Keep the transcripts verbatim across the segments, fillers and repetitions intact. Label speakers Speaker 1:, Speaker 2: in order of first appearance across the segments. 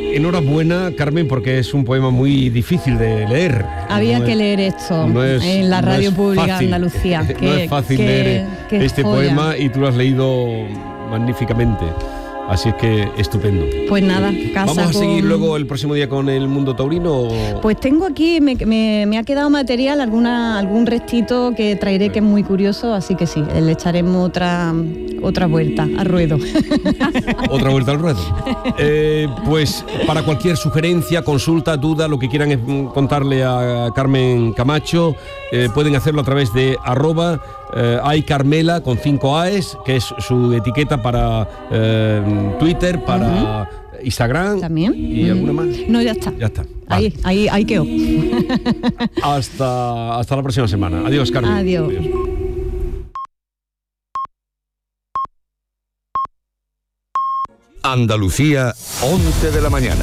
Speaker 1: enhorabuena, Carmen, porque es un poema muy difícil de leer.
Speaker 2: Había
Speaker 1: no
Speaker 2: que
Speaker 1: es,
Speaker 2: leer esto
Speaker 1: no es,
Speaker 2: en la radio
Speaker 1: no
Speaker 2: pública
Speaker 1: fácil,
Speaker 2: Andalucía.
Speaker 1: no
Speaker 2: Qué,
Speaker 1: es fácil
Speaker 2: qué,
Speaker 1: leer
Speaker 2: qué
Speaker 1: este
Speaker 2: joya.
Speaker 1: poema y tú lo has leído magníficamente. Así es que estupendo.
Speaker 2: Pues nada, casa
Speaker 1: ¿Vamos a
Speaker 2: con...
Speaker 1: seguir luego el próximo día con el mundo taurino? O...
Speaker 2: Pues tengo aquí, me, me, me ha quedado material, alguna, algún restito que traeré que es muy curioso, así que sí, le echaremos otra, otra vuelta al ruedo.
Speaker 1: Otra vuelta al ruedo. Eh, pues para cualquier sugerencia, consulta, duda, lo que quieran es contarle a Carmen Camacho, eh, pueden hacerlo a través de arroba eh, aycarmela con cinco aes, que es su etiqueta para eh, Twitter, para uh-huh. Instagram.
Speaker 2: ¿También?
Speaker 1: ¿Y uh-huh. alguna más?
Speaker 2: No, ya está.
Speaker 1: Ya está.
Speaker 2: Ahí,
Speaker 1: vale.
Speaker 2: ahí, ahí quedó.
Speaker 1: Hasta, hasta la próxima semana. Adiós, Carmen.
Speaker 2: Adiós.
Speaker 1: Adiós.
Speaker 3: Andalucía, once de la mañana.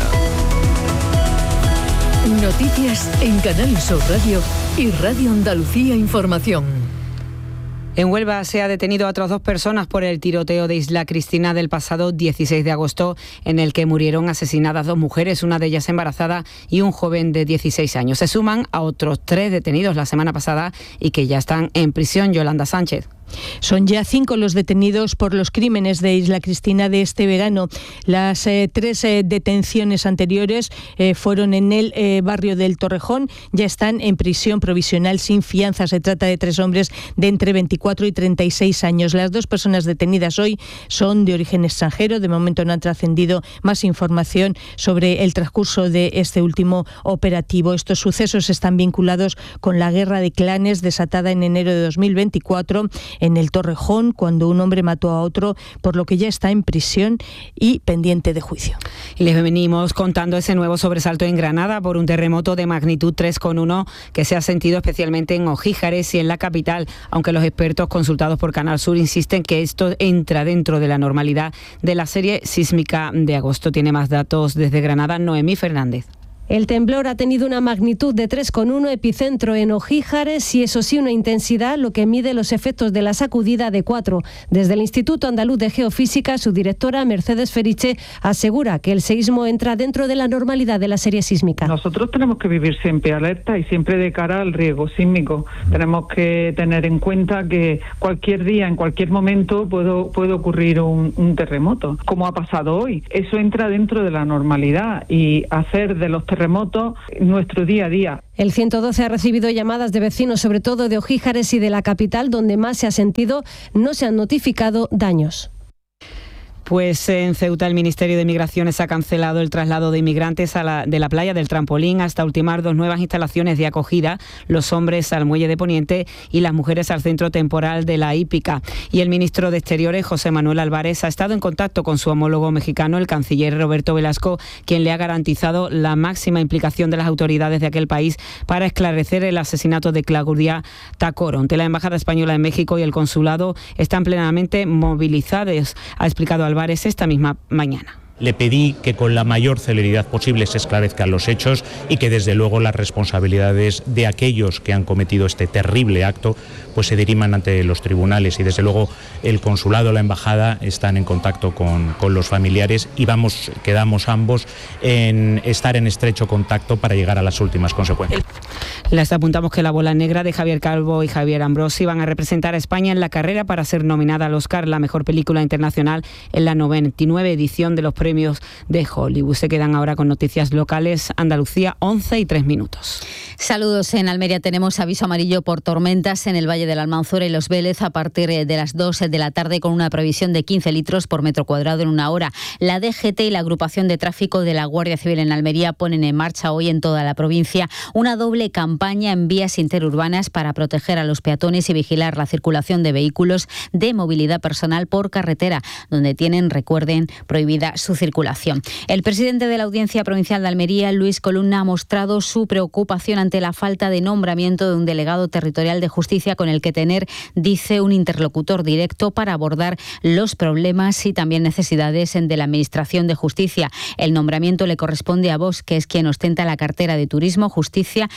Speaker 4: Noticias en Canal Sur Radio y Radio Andalucía Información.
Speaker 5: En Huelva se ha detenido a otras dos personas por el tiroteo de Isla Cristina del pasado dieciséis de agosto, en el que murieron asesinadas dos mujeres, una de ellas embarazada y un joven de dieciséis años. Se suman a otros tres detenidos la semana pasada y que ya están en prisión. Yolanda Sánchez.
Speaker 6: Son ya cinco los detenidos por los crímenes de Isla Cristina de este verano. Las eh, tres eh, detenciones anteriores eh, fueron en el eh, barrio del Torrejón. Ya están en prisión provisional sin fianza. Se trata de tres hombres de entre veinticuatro y treinta y seis años. Las dos personas detenidas hoy son de origen extranjero. De momento no han trascendido más información sobre el transcurso de este último operativo. Estos sucesos están vinculados con la guerra de clanes desatada en enero de dos mil veinticuatro en el Torrejón, cuando un hombre mató a otro, por lo que ya está en prisión y pendiente de juicio.
Speaker 5: Y les venimos contando ese nuevo sobresalto en Granada por un terremoto de magnitud tres coma uno que se ha sentido especialmente en Ojíjares y en la capital, aunque los expertos consultados por Canal Sur insisten que esto entra dentro de la normalidad de la serie sísmica de agosto. Tiene más datos desde Granada, Noemí Fernández.
Speaker 7: El temblor ha tenido una magnitud de tres coma uno, epicentro en Ojíjares y eso sí una intensidad, lo que mide los efectos de la sacudida de cuatro. Desde el Instituto Andaluz de Geofísica, su directora Mercedes Feriche asegura que el seísmo entra dentro de la normalidad de la serie sísmica.
Speaker 8: Nosotros tenemos que vivir siempre alerta y siempre de cara al riesgo sísmico. Tenemos que tener en cuenta que cualquier día, en cualquier momento puede, puede ocurrir un, un terremoto, como ha pasado hoy. Eso entra dentro de la normalidad y hacer de los terremotos terremoto nuestro día a día.
Speaker 7: El ciento doce ha recibido llamadas de vecinos, sobre todo de Ojíjares y de la capital, donde más se ha sentido. No se han notificado daños.
Speaker 5: Pues en Ceuta el Ministerio de Migraciones ha cancelado el traslado de inmigrantes a la, de la playa del Trampolín hasta ultimar dos nuevas instalaciones de acogida, los hombres al Muelle de Poniente y las mujeres al Centro Temporal de la Hípica. Y el ministro de Exteriores, José Manuel Álvarez, ha estado en contacto con su homólogo mexicano, el canciller Roberto Velasco, quien le ha garantizado la máxima implicación de las autoridades de aquel país para esclarecer el asesinato de Claudia Tacoronte. La Embajada Española en México y el Consulado están plenamente movilizados, ha explicado Álvarez esta misma mañana.
Speaker 9: Le pedí que con la mayor celeridad posible se esclarezcan los hechos y que desde luego las responsabilidades de aquellos que han cometido este terrible acto pues se diriman ante los tribunales, y desde luego el consulado, la embajada están en contacto con, con los familiares y vamos, quedamos ambos en estar en estrecho contacto para llegar a las últimas consecuencias.
Speaker 5: Les apuntamos que La bola negra de Javier Calvo y Javier Ambrosi van a representar a España en la carrera para ser nominada al Oscar, la mejor película internacional, en la noventa y nueve edición de los premios de Hollywood. Se quedan ahora con noticias locales. Andalucía, once y tres minutos.
Speaker 10: Saludos. En Almería tenemos aviso amarillo por tormentas en el Valle de la Almanzora y Los Vélez a partir de las dos de la tarde, con una previsión de quince litros por metro cuadrado en una hora. La D G T y la agrupación de tráfico de la Guardia Civil en Almería ponen en marcha hoy en toda la provincia una doble campaña en vías interurbanas para proteger a los peatones y vigilar la circulación de vehículos de movilidad personal por carretera, donde tienen, recuerden, prohibida su circulación. El presidente de la Audiencia Provincial de Almería, Luis Columna, ha mostrado su preocupación ante la falta de nombramiento de un delegado territorial de justicia con el que tener, dice, un interlocutor directo para abordar los problemas y también necesidades de la Administración de Justicia. El nombramiento le corresponde a Vox, que es quien ostenta la cartera de Turismo, Justicia, Desarrollo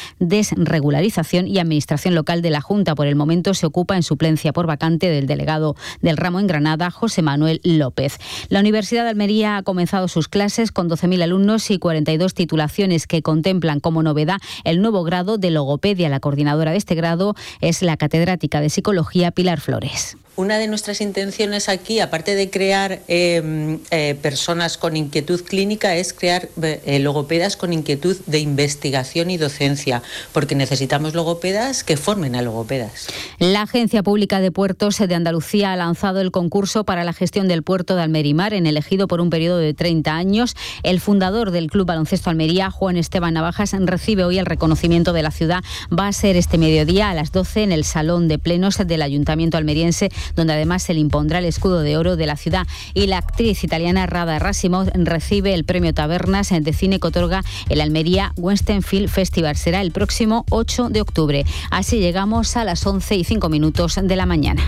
Speaker 10: es regularización y administración local de la Junta. Por el momento se ocupa en suplencia por vacante del delegado del ramo en Granada, José Manuel López. La Universidad de Almería ha comenzado sus clases con doce mil alumnos y cuarenta y dos titulaciones que contemplan como novedad el nuevo grado de logopedia. La coordinadora de este grado es la catedrática de Psicología Pilar Flores.
Speaker 11: Una de nuestras intenciones aquí, aparte de crear eh, eh, personas con inquietud clínica, es crear eh, logopedas con inquietud de investigación y docencia, porque necesitamos logopedas que formen a logopedas.
Speaker 10: La Agencia Pública de Puertos de Andalucía ha lanzado el concurso para la gestión del puerto de Almerimar, en elegido por un periodo de treinta años. El fundador del Club Baloncesto Almería, Juan Esteban Navajas, recibe hoy el reconocimiento de la ciudad. Va a ser este mediodía a las doce en el Salón de Plenos del Ayuntamiento almeriense, donde además se le impondrá el escudo de oro de la ciudad. Y la actriz italiana Rada Rassimo recibe el premio Tabernas de cine que otorga el Almería Western Film Festival. Será el próximo ocho de octubre. Así llegamos a las once y cinco minutos de la mañana.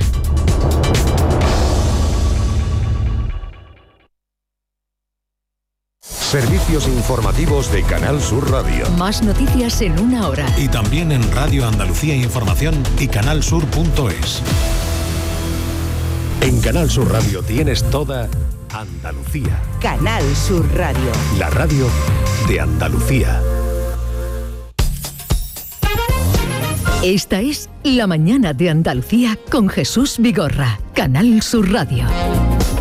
Speaker 3: Servicios informativos de Canal Sur Radio.
Speaker 4: Más noticias en una hora.
Speaker 12: Y también en Radio Andalucía Información y canal sur punto es.
Speaker 3: En Canal Sur Radio tienes toda Andalucía.
Speaker 13: Canal Sur Radio.
Speaker 3: La radio de Andalucía.
Speaker 4: Esta es La Mañana de Andalucía con Jesús Vigorra. Canal Sur Radio.